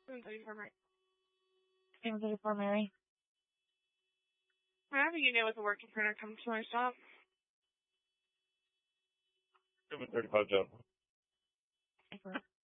734 Mary. 734 Mary. Whenever you know with a working printer, come to my shop. 735 Joe.